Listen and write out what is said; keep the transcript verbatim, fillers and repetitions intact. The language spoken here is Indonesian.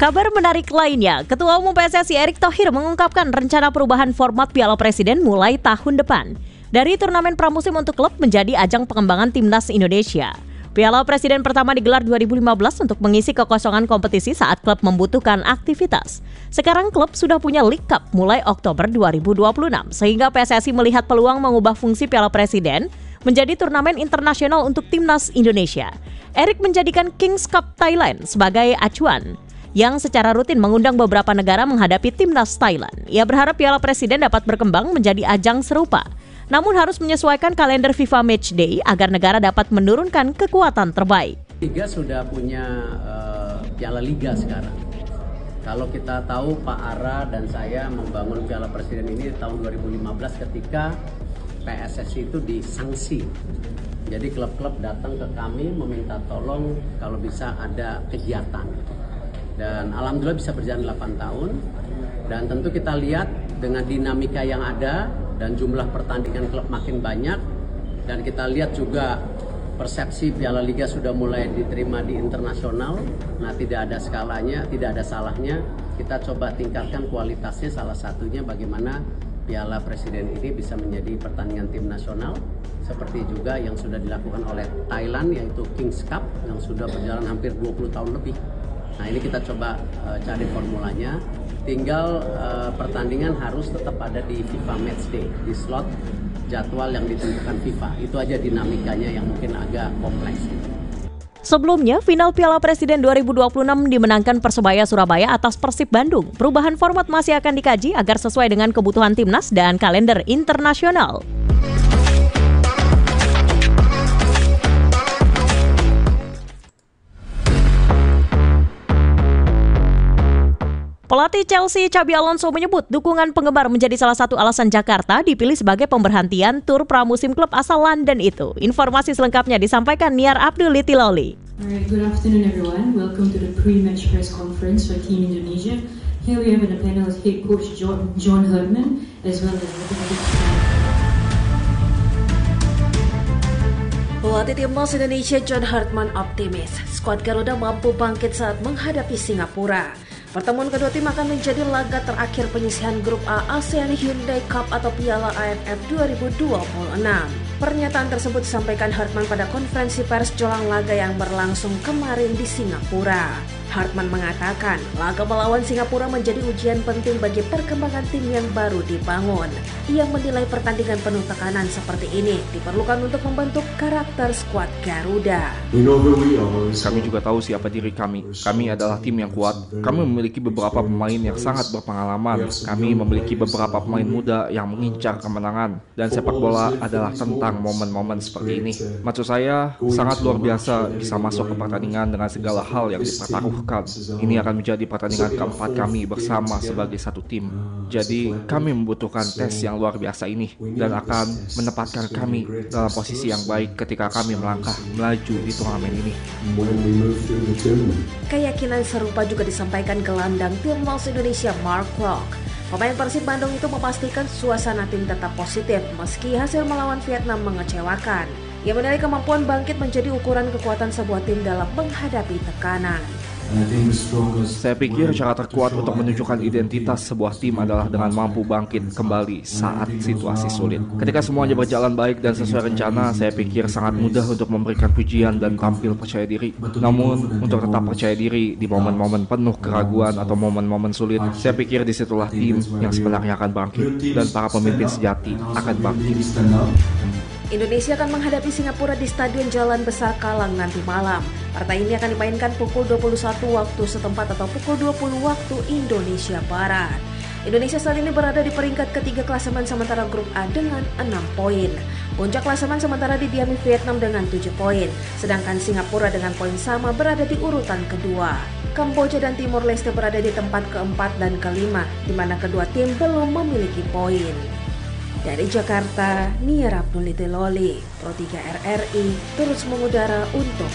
Kabar menarik lainnya, Ketua Umum P S S I Erick Thohir mengungkapkan rencana perubahan format Piala Presiden mulai tahun depan. Dari turnamen pramusim untuk klub menjadi ajang pengembangan timnas Indonesia. Piala Presiden pertama digelar dua ribu lima belas untuk mengisi kekosongan kompetisi saat klub membutuhkan aktivitas. Sekarang klub sudah punya League Cup mulai Oktober dua ribu dua puluh enam, sehingga P S S I melihat peluang mengubah fungsi Piala Presiden menjadi turnamen internasional untuk timnas Indonesia. Erick menjadikan Kings Cup Thailand sebagai acuan yang secara rutin mengundang beberapa negara menghadapi timnas Thailand. Ia berharap Piala Presiden dapat berkembang menjadi ajang serupa, namun harus menyesuaikan kalender FIFA Matchday agar negara dapat menurunkan kekuatan terbaik. Liga sudah punya uh, Piala Liga sekarang. Kalau kita tahu Pak Ara dan saya membangun Piala Presiden ini tahun dua ribu lima belas ketika P S S I itu disanksi. Jadi klub-klub datang ke kami meminta tolong kalau bisa ada kegiatan. Dan alhamdulillah bisa berjalan delapan tahun. Dan tentu kita lihat dengan dinamika yang ada dan jumlah pertandingan klub makin banyak, dan kita lihat juga persepsi Piala Liga sudah mulai diterima di internasional. Nah, tidak ada skalanya, tidak ada salahnya kita coba tingkatkan kualitasnya. Salah satunya bagaimana Piala Presiden ini bisa menjadi pertandingan tim nasional, seperti juga yang sudah dilakukan oleh Thailand, yaitu Kings Cup yang sudah berjalan hampir dua puluh tahun lebih. Nah, ini kita coba uh, cari formulanya. Tinggal uh, pertandingan harus tetap ada di FIFA Matchday, di slot jadwal yang ditentukan FIFA. Itu aja dinamikanya yang mungkin agak kompleks. Sebelumnya, final Piala Presiden dua ribu dua puluh enam dimenangkan Persebaya Surabaya atas Persib Bandung. Perubahan format masih akan dikaji agar sesuai dengan kebutuhan timnas dan kalender internasional. Pelatih Chelsea Xabi Alonso menyebut dukungan penggemar menjadi salah satu alasan Jakarta dipilih sebagai pemberhentian tur pramusim klub asal London itu. Informasi selengkapnya disampaikan Niar Abdul Litiloli. Alright, good afternoon everyone. Welcome to the pre-match press conference for Team Indonesia. Here we have in the panel is head coach John, John Herdman as well as representative. Pelatih timnas Indonesia John Herdman optimis skuad Garuda mampu bangkit saat menghadapi Singapura. Pertemuan kedua tim akan menjadi laga terakhir penyisihan grup A ASEAN Hyundai Cup atau Piala A F F dua ribu dua puluh enam. Pernyataan tersebut disampaikan Herdman pada konferensi pers jelang laga yang berlangsung kemarin di Singapura. Herdman mengatakan, laga melawan Singapura menjadi ujian penting bagi perkembangan tim yang baru dibangun. Ia menilai pertandingan penuh tekanan seperti ini diperlukan untuk membentuk karakter skuad Garuda. Kami juga tahu siapa diri kami. Kami adalah tim yang kuat. Kami memiliki beberapa pemain yang sangat berpengalaman. Kami memiliki beberapa pemain muda yang mengincar kemenangan. Dan sepak bola adalah tentang momen-momen seperti ini. Maksud saya, sangat luar biasa bisa masuk ke pertandingan dengan segala hal yang dipertaruhkan. Ini akan menjadi pertandingan keempat kami bersama sebagai satu tim. Jadi kami membutuhkan tes yang luar biasa ini dan akan menempatkan kami dalam posisi yang baik ketika kami melangkah melaju di turnamen ini. Keyakinan serupa juga disampaikan gelandang timnas Indonesia Mark Klok. Pemain Persib Bandung itu memastikan suasana tim tetap positif meski hasil melawan Vietnam mengecewakan. Ia menilai kemampuan bangkit menjadi ukuran kekuatan sebuah tim dalam menghadapi tekanan. Saya pikir cara terkuat untuk menunjukkan identitas sebuah tim adalah dengan mampu bangkit kembali saat situasi sulit. Ketika semuanya berjalan baik dan sesuai rencana, saya pikir sangat mudah untuk memberikan pujian dan tampil percaya diri. Namun, untuk tetap percaya diri di momen-momen penuh keraguan atau momen-momen sulit, saya pikir disitulah tim yang sebenarnya akan bangkit dan para pemimpin sejati akan bangkit. Indonesia akan menghadapi Singapura di Stadion Jalan Besar Kalang nanti malam. Partai ini akan dimainkan pukul dua puluh satu waktu setempat atau pukul dua puluh waktu Indonesia Barat. Indonesia saat ini berada di peringkat ketiga klasemen sementara grup A dengan enam poin. Puncak klasemen sementara didiami Vietnam dengan tujuh poin, sedangkan Singapura dengan poin sama berada di urutan kedua. Kamboja dan Timor Leste berada di tempat keempat dan kelima, di mana kedua tim belum memiliki poin. Dari Jakarta, Niar Abdul Litiloli, Pro tiga R R I, terus mengudara untuk